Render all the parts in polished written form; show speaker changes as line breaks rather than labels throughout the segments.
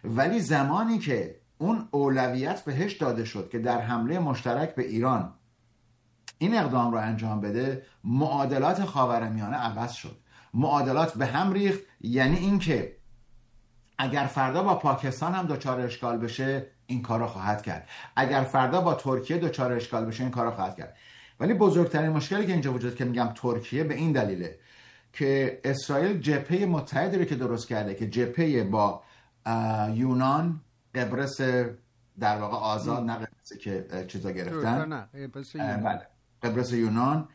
ولی زمانی که اون اولویت بهش داده شد که در حمله مشترک به ایران این اقدام رو انجام بده، معادلات خاورمیانه عوض شد، معادلات به هم ریخت. یعنی این که اگر فردا با پاکستان هم دچار اشکال بشه این کار رو خواهد کرد، اگر فردا با ترکیه دچار اشکال بشه این کار رو خواهد کرد. ولی بزرگترین مشکلی که اینجا وجود که میگم ترکیه به این دلیله که اسرائیل جبهه متحدی رو که درست کرده که جبهه با یونان، قبرس در واقع آزاد، نه قبرس که چیزا گرفتن، بله قبرس یونان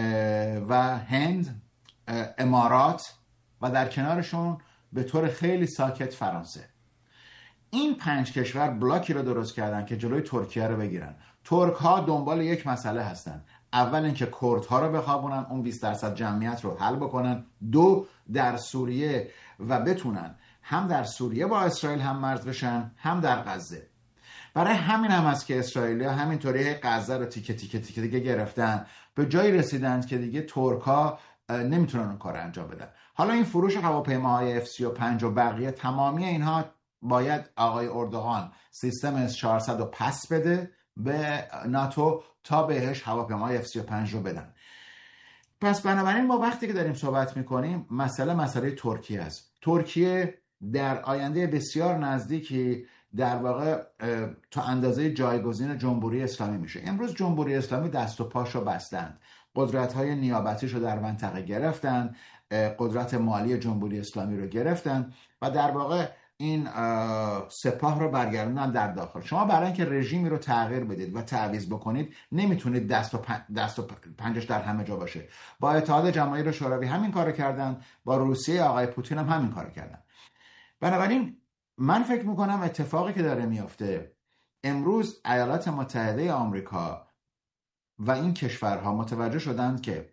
و هند، امارات و در کنارشون به طور خیلی ساکت فرانسه. این 5 کشور بلاکی رو درست کردن که جلوی ترکیه رو بگیرن. ترک ها دنبال یک مسئله هستن، اول اینکه کردها رو بخوابونن، اون 20% جمعیت رو حل بکنن، 2 در سوریه و بتونن هم در سوریه با اسرائیل هم مرز بشن هم در غزه. برای همین هم است که اسرائیلی‌ها همینطوری غزه رو تیکه تیکه تیکه دیگه گرفتن، به جایی رسیدند که دیگه ترک‌ها نمیتونن اون کار انجام بدن. حالا این فروش هواپیماهای F-35 و بقیه تمامی اینها باید آقای اردوغان سیستم S-400 رو پس بده به ناتو تا بهش هواپیماهای F-35 رو بدن. پس بنابراین ما وقتی که داریم صحبت میکنیم مسئله ترکیه است. ترکیه در آینده بسیار نزدیکی در واقع تا اندازه جایگزین جمهوری اسلامی میشه. امروز جمهوری اسلامی دست و پاش رو بستند، قدرت‌های نیابتیش رو در منطقه گرفتن، قدرت مالی جمهوری اسلامی رو گرفتن و در واقع این سپاه رو برگردوندن در داخل. شما برای اینکه رژیمی رو تغییر بدید و تعویض بکنید نمیتونید دست و پنجش در همه جا باشه. با اتحاد جماهیر شوروی همین کارو کردن، با روسیه آقای پوتین هم همین کارو کردن. بنابراین من فکر میکنم اتفاقی که داره میفته امروز ایالات متحده آمریکا و این کشورها متوجه شدند که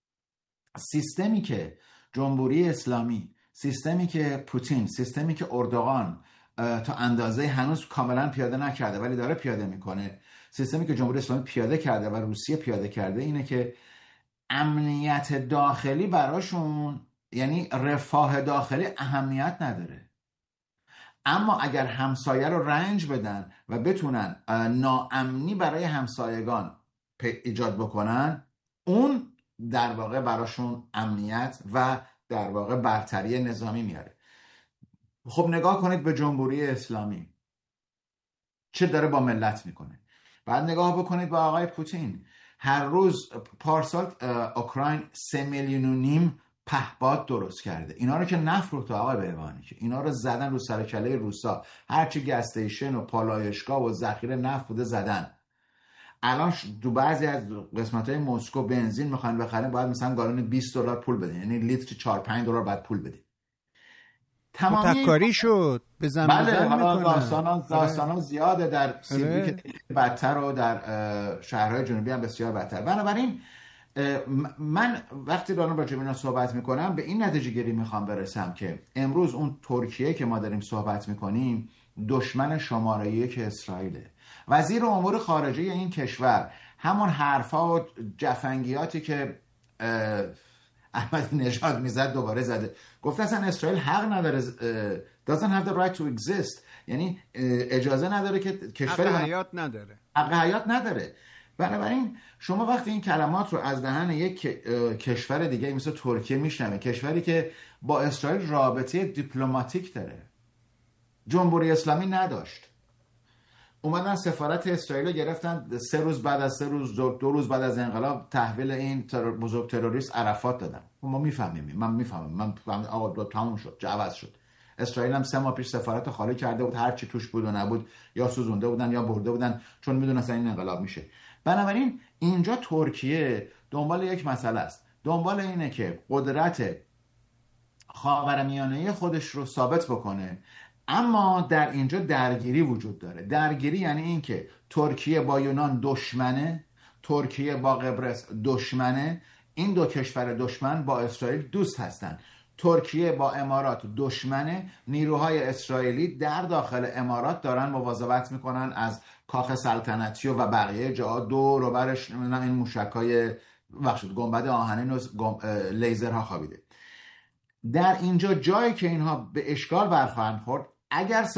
سیستمی که جمهوری اسلامی، سیستمی که پوتین، سیستمی که اردوغان تا اندازه هنوز کاملا پیاده نکرده ولی داره پیاده میکنه، سیستمی که جمهوری اسلامی پیاده کرده و روسیه پیاده کرده، اینه که امنیت داخلی براشون، یعنی رفاه داخلی اهمیت نداره. اما اگر همسایه رو رنج بدن و بتونن ناامنی برای همسایگان ایجاد بکنن، اون در واقع براشون امنیت و در واقع برتری نظامی میاره. خب نگاه کنید به جمهوری اسلامی چه داره با ملت میکنه. بعد نگاه بکنید به آقای پوتین. هر روز پارسال اوکراین 3.5 میلیون پهپاد درست کرده. اینا رو که نفروخته آقای بهبانی، که اینا رو زدن رو سر کله روسا، هرچی گس استیشن و پالایشگاه و ذخیره نفت بوده زدن. الان تو بعضی از قسمت‌های مسکو بنزین میخواین بخرین باید مثلا گالون $20 پول بدین، یعنی لیتر 4-5 دلار بعد پول بدین.
تمامی شد به زمین.
بله، حالا داستانا زیاده در سیبری که بدتر و در شهرهای جنوبی هم بسیار بدتر. بنابراین من وقتی دارم راجع به اینا صحبت میکنم به این نتیجه گیری میخوام برسم که امروز اون ترکیه که ما داریم صحبت میکنیم دشمن شماره 1 اسرائیله. وزیر امور خارجه این کشور همون حرفا و جفنگیاتی که احمدی نژاد میزد دوباره زده. گفت اصلا اسرائیل حق نداره، doesn't have the right to exist، یعنی اجازه نداره که کشور
حق حیات نداره.
بنابراین شما وقتی این کلمات رو از دهن یک کشور دیگه مثل ترکیه میشنوه، کشوری که با اسرائیل رابطه دیپلماتیک داره، جمهوری اسلامی نداشت، اومدن سفارت اسرائیل رو گرفتن 3 روز بعد از 2 روز بعد از انقلاب تحویل این بزرگ تروریست عرفات دادن. ما میفهمیم، من میفهمم آقا تموم شد، عوض شد. اسرائیل هم 3 ماه پیش سفارت خالی کرده بود، هر چی توش بود و نبود یا سوزونده بودن یا برده بودن چون میدونستن این انقلاب میشه. بنابراین اینجا ترکیه دنبال یک مسئله است، دنبال اینه که قدرت خاورمیانه خودش رو ثابت بکنه. اما در اینجا درگیری وجود داره. درگیری یعنی این که ترکیه با یونان دشمنه، ترکیه با قبرس دشمنه، این 2 کشور دشمن با اسرائیل دوست هستن. ترکیه با امارات دشمنه، نیروهای اسرائیلی در داخل امارات دارن مواظبت میکنن از کاخ سلطنتی و بقیه جاها دور و برش این موشکای گنبد آهنین و لیزرها خوابیده. در اینجا جایی که اینها به اشکال برخواهند خورد، اگر